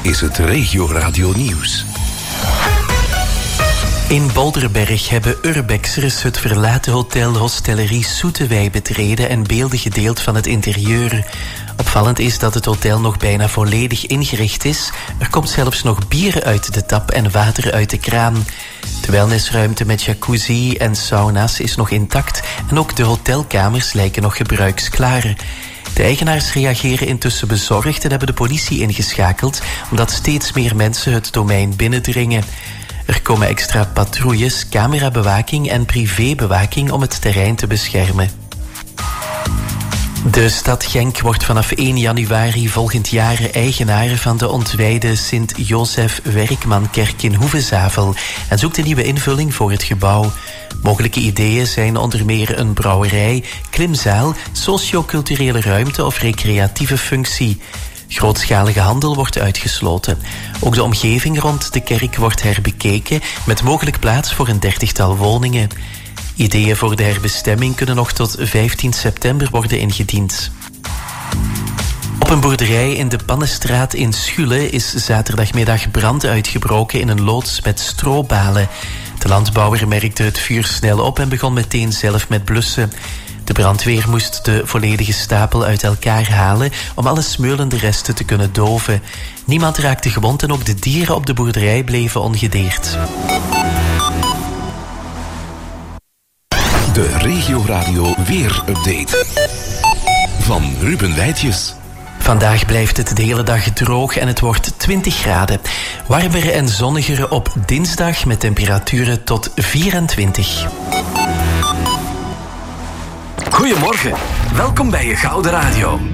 is het Regio Radio Nieuws. In Bolderberg hebben urbexers het verlaten hotel Hostellerie Soetewij betreden en beelden gedeeld van het interieur. Opvallend is dat het hotel nog bijna volledig ingericht is. Er komt zelfs nog bier uit de tap en water uit de kraan. De wellnessruimte met jacuzzi en sauna's is nog intact en ook de hotelkamers lijken nog gebruiksklaar. De eigenaars reageren intussen bezorgd en hebben de politie ingeschakeld omdat steeds meer mensen het domein binnendringen. Er komen extra patrouilles, camerabewaking en privébewaking om het terrein te beschermen. De stad Genk wordt vanaf 1 januari volgend jaar eigenaar van de ontwijde Sint-Josef Werkmankerk in Hoevezavel en zoekt een nieuwe invulling voor het gebouw. Mogelijke ideeën zijn onder meer een brouwerij, klimzaal, socioculturele ruimte of recreatieve functie. Grootschalige handel wordt uitgesloten. Ook de omgeving rond de kerk wordt herbekeken met mogelijk plaats voor een 30-tal woningen. Ideeën voor de herbestemming kunnen nog tot 15 september worden ingediend. Op een boerderij in de Pannenstraat in Schulle is zaterdagmiddag brand uitgebroken in een loods met strobalen. De landbouwer merkte het vuur snel op en begon meteen zelf met blussen. De brandweer moest de volledige stapel uit elkaar halen om alle smeulende resten te kunnen doven. Niemand raakte gewond en ook de dieren op de boerderij bleven ongedeerd. De Regio Radio Weer-update van Ruben Wijtjes. Vandaag blijft het de hele dag droog en het wordt 20 graden. Warmer en zonniger op dinsdag met temperaturen tot 24. Goedemorgen, welkom bij je Gouden Radio.